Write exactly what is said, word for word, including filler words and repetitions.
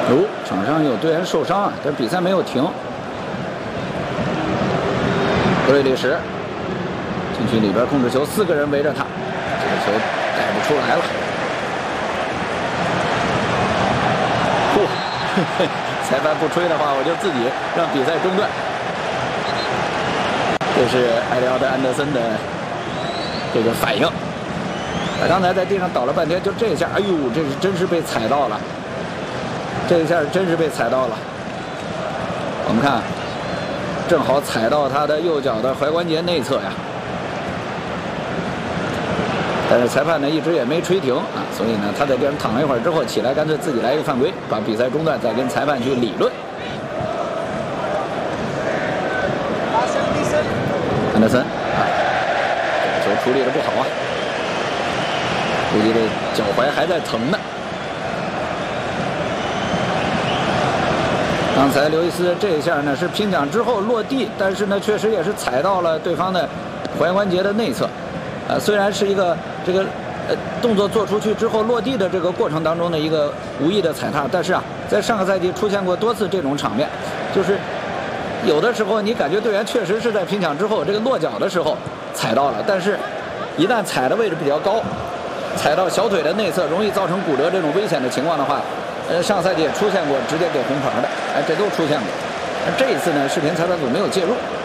哦，场上有队员受伤啊，但比赛没有停。格瑞利什禁区里边控制球，四个人围着他，这个球带不出来了。嚯、哦，裁判不吹的话，我就自己让比赛中断。这是埃利奥德·安德森的这个反应。他刚才在地上倒了半天，就这一下，哎呦，这是真是被踩到了。这一下真是被踩到了。我们看，正好踩到他的右脚的踝关节内侧呀。但是裁判呢一直也没吹停啊，所以呢他在地上躺了一会儿之后起来，干脆自己来一个犯规，把比赛中断，再跟裁判去理论。安德森啊，这个球处理的不好啊，估计这脚踝还在疼呢。刚才刘易斯这一下呢是拼抢之后落地，但是呢确实也是踩到了对方的踝关节的内侧。呃，虽然是一个这个呃动作做出去之后落地的这个过程当中的一个无意的踩踏，但是啊，在上个赛季出现过多次这种场面，就是有的时候你感觉队员确实是在拼抢之后这个落脚的时候踩到了，但是一旦踩的位置比较高，踩到小腿的内侧，容易造成骨折这种危险的情况的话，呃，上赛季也出现过直接给红牌的，哎，这都出现过。这一次呢，视频裁判组没有介入。